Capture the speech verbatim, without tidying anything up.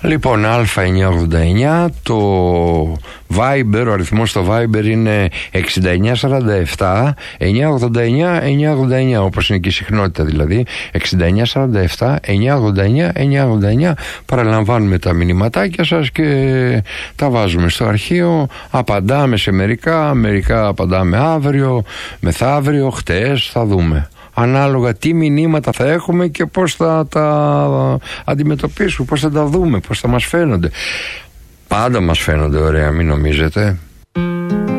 Λοιπόν, Α εννιακόσια ογδόντα εννιά, το Viber, ο αριθμός στο Viber είναι εξήντα εννιά σαράντα επτά εννιακόσια ογδόντα εννιά εννιακόσια ογδόντα εννιά, όπως είναι και η συχνότητα δηλαδή, εξήντα εννιά σαράντα επτά εννιακόσια ογδόντα εννιά εννιακόσια ογδόντα εννιά. Παραλαμβάνουμε τα μηνυματάκια σας και τα βάζουμε στο αρχείο. Απαντάμε σε μερικά, μερικά απαντάμε αύριο, μεθαύριο, χτες, θα δούμε ανάλογα τι μηνύματα θα έχουμε και πώς θα τα αντιμετωπίσουμε, πώς θα τα δούμε, πώς θα μας φαίνονται. Πάντα μας φαίνονται ωραία, μην νομίζετε.